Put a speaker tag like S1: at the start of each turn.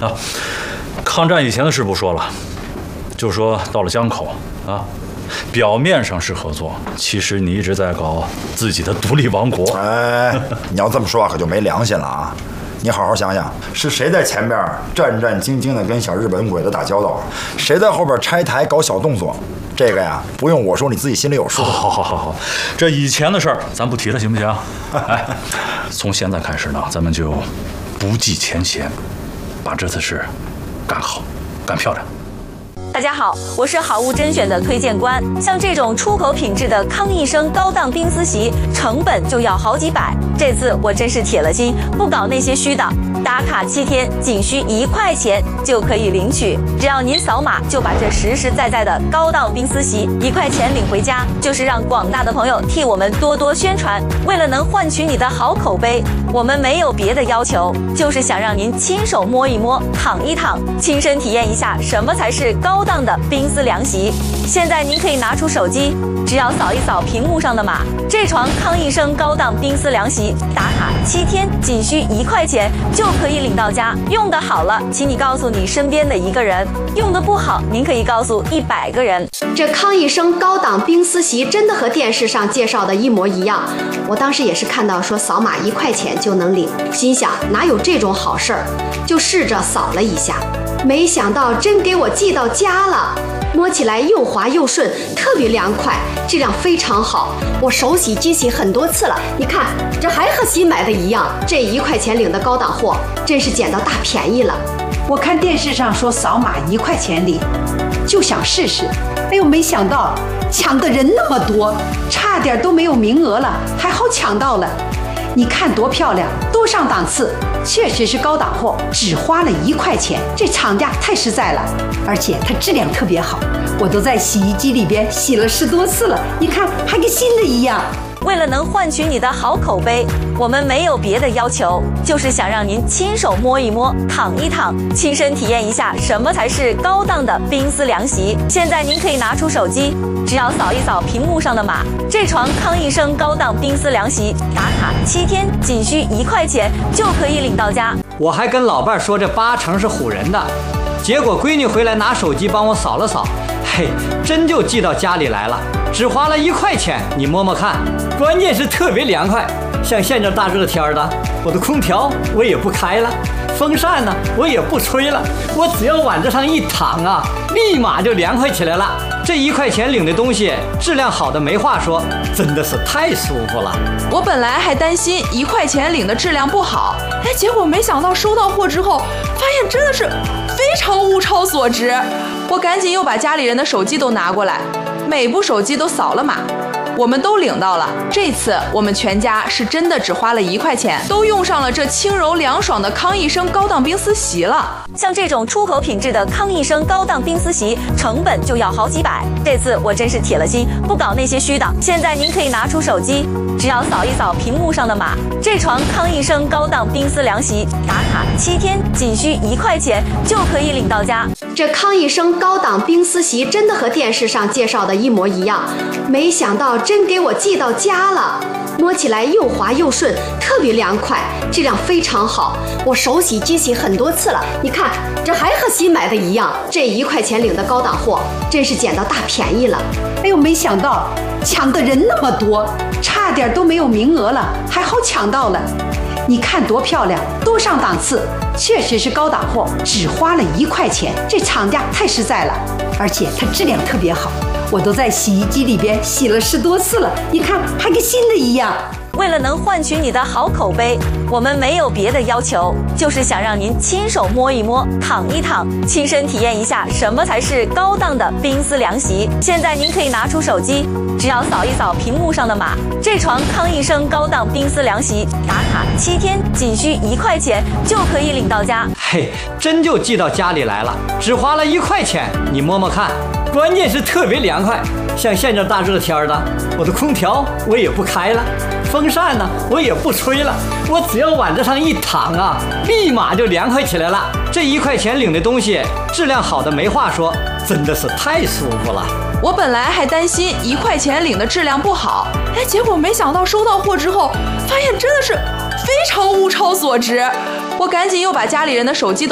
S1: 啊，抗战以前的事不说了，就说到了江口啊，表面上是合作，其实你一直在搞自己的独立王国。
S2: 哎，你要这么说可就没良心了啊！你好好想想，是谁在前边战战兢兢地跟小日本鬼子打交道，谁在后边拆台搞小动作？这个呀，不用我说，你自己心里有数。
S1: 好，这以前的事儿咱不提了，行不行？哎，从现在开始呢，咱们就不计前嫌，把这次事干好，干漂亮。
S3: 大家好，我是好物甄选的推荐官。像这种出口品质的康益生高档冰丝席，成本就要好几百。这次我真是铁了心，不搞那些虚的。打卡7天，仅需1块钱就可以领取。只要您扫码，就把这实实在在的高档冰丝席1块钱领回家，就是让广大的朋友替我们多多宣传。为了能换取你的好口碑，我们没有别的要求，就是想让您亲手摸一摸、躺一躺，亲身体验一下什么才是高档的冰丝凉席。现在您可以拿出手机，只要扫一扫屏幕上的码，这床康益生高档冰丝凉席打卡7天，仅需1块钱就可以领到家。用得好了，请你告诉你身边的1个人；用得不好，您可以告诉100个人。
S4: 这康益生高档冰丝席真的和电视上介绍的一模一样。我当时也是看到说扫码1块钱就能领，心想哪有这种好事儿，就试着扫了一下，没想到真给我寄到家了。摸起来又滑又顺，特别凉快，质量非常好。我手洗机洗很多次了，你看这还和新买的一样。这1块钱领的高档货，真是捡到大便宜了。
S5: 我看电视上说扫码1块钱领，就想试试。哎呦，没想到抢的人那么多，差点都没有名额了，还好抢到了。你看多漂亮，多上档次，确实是高档货，只花了1块钱，这厂家太实在了，而且它质量特别好，我都在洗衣机里边洗了10多次了，你看还跟新的一样。
S3: 为了能换取你的好口碑，我们没有别的要求，就是想让您亲手摸一摸、躺一躺，亲身体验一下什么才是高档的冰丝凉席。现在您可以拿出手机，只要扫一扫屏幕上的码，这床康益生高档冰丝凉席打卡7天，仅需1块钱就可以领到家。
S6: 我还跟老伴说这8成是唬人的，结果闺女回来拿手机帮我扫了扫，嘿，真就寄到家里来了，只花了1块钱，你摸摸看，关键是特别凉快。像现在大热天的，我的空调我也不开了，风扇呢我也不吹了，我只要往这上一躺啊，立马就凉快起来了。这1块钱领的东西质量好的没话说，真的是太舒服了。
S7: 我本来还担心1块钱领的质量不好，结果没想到收到货之后，发现真的是非常物超所值。我赶紧又把家里人的手机都拿过来，每部手机都扫了码，我们都领到了。这次我们全家是真的只花了1块钱，都用上了这轻柔凉爽的康益生高档冰丝席了。
S3: 像这种出口品质的康益生高档冰丝席，成本就要好几百。这次我真是铁了心，不搞那些虚的。现在您可以拿出手机，只要扫一扫屏幕上的码，这床康益生高档冰丝凉席打卡7天，仅需1块钱就可以领到家。
S4: 这康益生高档冰丝席真的和电视上介绍的一模一样，没想到真给我寄到家了。摸起来又滑又顺，特别凉快，质量非常好。我手洗机洗很多次了，你看这还和新买的一样。这1块钱领的高档货，真是捡到大便宜了。
S5: 哎呦，没想到抢的人那么多，差点都没有名额了，还好抢到了。你看多漂亮，多上档次，确实是高档货，只花了1块钱，这厂家太实在了，而且它质量特别好，我都在洗衣机里边洗了10多次了，你看还跟新的一样。
S3: 为了能换取你的好口碑，我们没有别的要求，就是想让您亲手摸一摸、躺一躺，亲身体验一下什么才是高档的冰丝凉席。现在您可以拿出手机，只要扫一扫屏幕上的码，这床康益生高档冰丝凉席打卡7天，仅需1块钱就可以领到家。
S6: 嘿，真就寄到家里来了，只花了1块钱，你摸摸看，关键是特别凉快。像现在大热天的，我的空调我也不开了，风扇呢我也不吹了，我只要往这上一躺啊，立马就凉快起来了。这1块钱领的东西质量好的没话说，真的是太舒服了。
S7: 我本来还担心1块钱领的质量不好，结果没想到收到货之后，发现真的是非常物超所值。我赶紧又把家里人的手机都